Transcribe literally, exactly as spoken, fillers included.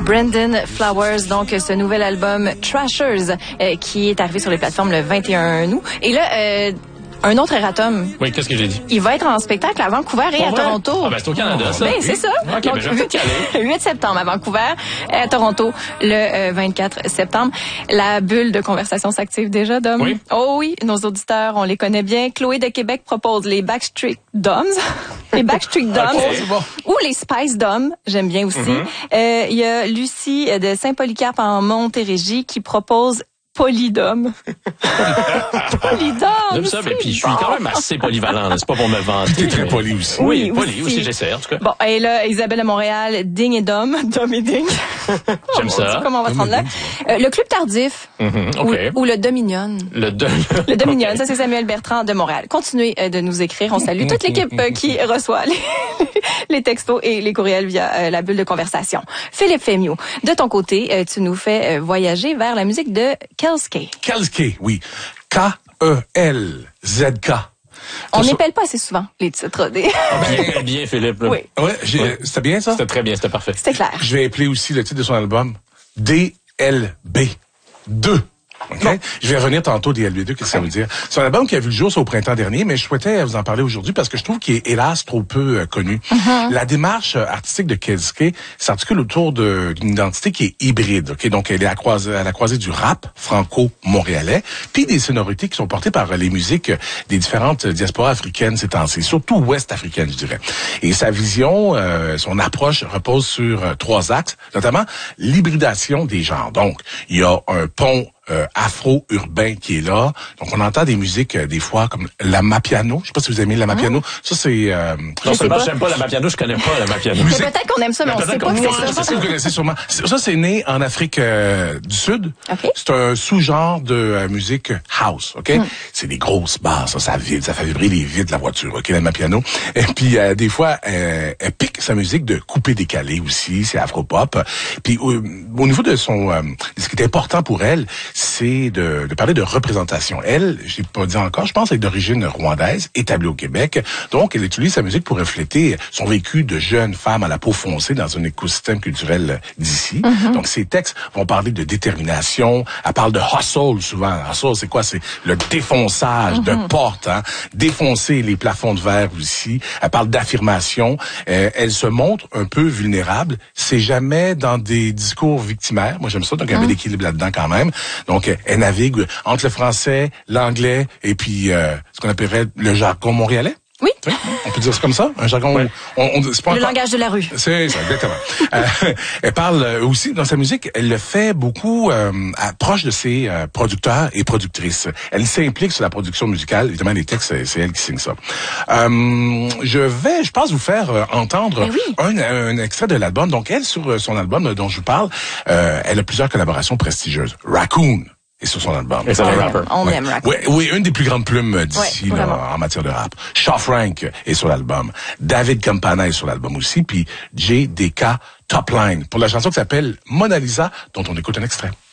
Brandon Flowers, donc ce nouvel album Trashers euh, qui est arrivé sur les plateformes le vingt et un août. Et là, euh, un autre erratum. Oui, qu'est-ce que j'ai dit? Il va être en spectacle à Vancouver et Pour à vrai? Toronto. Ah, ben, c'est au Canada, ça. Ben, c'est ça. OK, donc, ben, je vais peut-être y aller. huit septembre à Vancouver et à Toronto le euh, vingt-quatre septembre. La bulle de conversation s'active déjà, Dom. Oui. Oh oui, nos auditeurs, on les connaît bien. Chloé de Québec propose les Backstreet Doms. les Backstreet Doms. Okay. Bon. Ou les Spice Doms. J'aime bien aussi. Il mm-hmm. euh, y a Lucie de Saint-Polycarpe en Montérégie qui propose Polydome. Polydome. J'aime ça, mais puis je suis quand même assez polyvalent, là. C'est pas pour me vanter. T'es très poli aussi. Oui, Oui, poli aussi. aussi, j'essaie, en tout cas. Bon, et là, Isabelle de Montréal, Ding et Dom. Dom et Ding. J'aime oh, ça. Comment on va se rendre là? Euh, le Club Tardif. Mm-hmm, okay. ou, ou le Dominion. Le Dom. Le Dominion, okay. Ça c'est Samuel Bertrand de Montréal. Continuez euh, de nous écrire. On salue toute l'équipe euh, qui reçoit les, les textos et les courriels via euh, la bulle de conversation. Philippe Fémiot, de ton côté, euh, tu nous fais euh, voyager vers la musique de Kelske. Kelske, oui. K E L Z K. On n'épelle pas assez souvent les titres des... Bien, bien, Philippe. Là. Oui. Ouais, j'ai, oui. C'était bien, ça? C'était très bien, c'était parfait. C'était clair. Je vais appeler aussi le titre de son album D L B deux. Okay? Bon. Je vais revenir tantôt D L B deux, qu'est-ce que ça veut dire? C'est un album qui a vu le jour au printemps dernier, mais je souhaitais vous en parler aujourd'hui parce que je trouve qu'il est hélas trop peu euh, connu. Mm-hmm. La démarche artistique de Kelske s'articule autour de, d'une identité qui est hybride. Okay? Donc, elle est à, croise, à la croisée du rap franco-montréalais, puis des sonorités qui sont portées par les musiques des différentes diasporas africaines ces temps-ci, surtout ouest-africaines, je dirais. Et sa vision, euh, son approche repose sur euh, trois axes, notamment l'hybridation des genres. Donc, il y a un pont Euh, afro-urbain qui est là. Donc, on entend des musiques, euh, des fois, comme la Mapiano. Je sais pas si vous aimez la Mapiano. Mmh. Ça, c'est... Euh, non seulement j'aime pas la Mapiano, je connais pas la Mapiano. Mais peut-être qu'on aime ça, mais, mais on sait pas que c'est ça. Ça, vous connaissez sûrement. Ça, c'est né en Afrique euh, du Sud. Okay. C'est un sous-genre de euh, musique house, OK? Mmh. C'est des grosses basses, ça, ça vibre, ça fait vibrer les vitres de la voiture, OK, la Mapiano. Et puis, euh, des fois, euh, elle pique sa musique de coupé-décalé aussi, c'est afro-pop. Puis, euh, au niveau de son... Euh, ce qui est important pour elle, c'est de, de parler de représentation. Elle, je l'ai pas dit encore, je pense, elle est d'origine rwandaise, établie au Québec. Donc, elle utilise sa musique pour refléter son vécu de jeune femme à la peau foncée dans un écosystème culturel d'ici. Mm-hmm. Donc, ses textes vont parler de détermination. Elle parle de hustle souvent. Hustle, c'est quoi? C'est le défonçage mm-hmm. de portes, hein? Défoncer les plafonds de verre aussi. Elle parle d'affirmation. Euh, elle se montre un peu vulnérable. C'est jamais dans des discours victimaires. Moi, j'aime ça. Donc, il y avait mm-hmm. l'équilibre là-dedans quand même. Donc, elle navigue entre le français, l'anglais et puis euh, ce qu'on appellerait le jargon montréalais. Oui. oui. On peut dire ça comme ça, un jargon. Ouais. On, on, c'est pas le encore... langage de la rue. C'est ça, exactement. euh, elle parle aussi dans sa musique. Elle le fait beaucoup euh, à, proche de ses euh, producteurs et productrices. Elle s'implique sur la production musicale. Évidemment, les textes, c'est, c'est elle qui signe ça. Euh, je vais, je pense, vous faire euh, entendre oui. un, un extrait de l'album. Donc, elle, sur son album dont je vous parle, euh, elle a plusieurs collaborations prestigieuses. Raccoon. Et sur son album. Et c'est un rapper. On ouais. aime Raccoon. Oui, oui, une des plus grandes plumes d'ici ouais, là, en matière de rap. Shaw Frank est sur l'album. David Campana est sur l'album aussi. Puis J D K Top Line pour la chanson qui s'appelle Mona Lisa, dont on écoute un extrait.